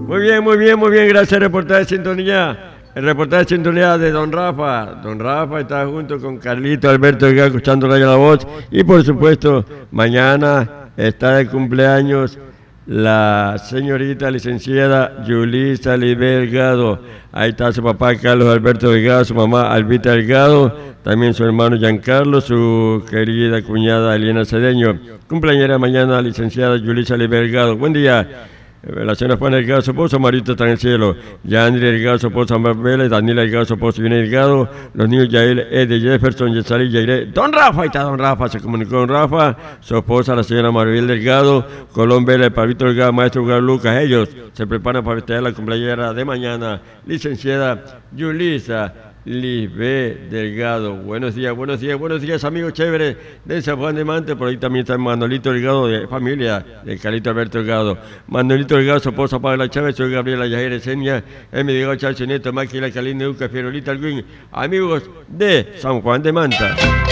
Muy bien, muy bien, muy bien. Gracias, reportaje de sintonía. El reportaje de sintonía de Don Rafa. Don Rafa está junto con Carlito Alberto Delgado escuchando Radio La Voz. Y por supuesto, mañana está de cumpleaños la señorita licenciada Yulisa Libé Delgado. Ahí está su papá Carlos Alberto Delgado, su mamá Albita Delgado, también su hermano Giancarlo, su querida cuñada Eliana Cedeño. Cumpleañera mañana licenciada Yulisa Libé Delgado. Buen día. La señora Juana Delgado, su esposo, Marito está en el cielo. Yandri Delgado, su esposo, Amabela, Daniela Delgado, su esposo, Viene Delgado. Los niños Yael, Ede, Jefferson, Yesali, Yairé. Don Rafa, ahí está Don Rafa, se comunicó con Rafa. Su esposa, la señora Maribel Delgado. Colón Vélez, Pavito Delgado, Maestro Galo Lucas. Ellos se preparan para festejar la cumpleañera de mañana. Licenciada Yulisa Libé Delgado. Buenos días, amigos chéveres de San Juan de Mante. Por ahí también está Manolito Delgado, de familia de Carlito Alberto Delgado. Manolito Delgado, su esposa Paula Chávez, soy Gabriela Yair Esenia, mi Diego Charcho Nieto, Máquila Calín, Neuca, Fiorolita Alguín, amigos de San Juan de Manta.